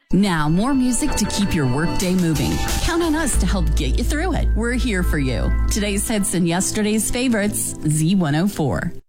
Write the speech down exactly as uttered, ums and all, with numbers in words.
Now, more music to keep your workday moving. Count on us to help get you through it. We're here for you. Today's hits and yesterday's favorites, Z one oh four.